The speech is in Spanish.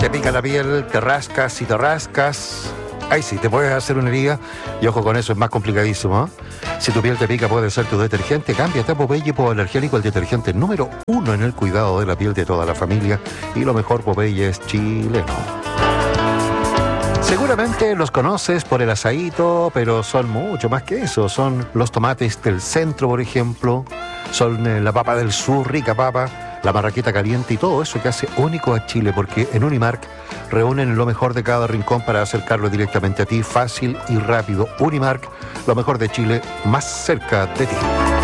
Te pica la piel, te rascas y te rascas. Ay, sí, te puedes hacer una herida. Y ojo con eso, es más complicadísimo, ¿eh? Si tu piel te pica, puede ser tu detergente. Cámbiate a Popeye Hipoalergénico, el detergente número 1 en el cuidado de la piel de toda la familia. Y lo mejor, Popeye es chileno. Seguramente los conoces por el asadito, pero son mucho más que eso. Son los tomates del centro, por ejemplo. Son la papa del sur, rica papa, la marraqueta caliente y todo eso que hace único a Chile, porque en Unimark reúnen lo mejor de cada rincón para acercarlo directamente a ti, fácil y rápido. Unimark, lo mejor de Chile, más cerca de ti.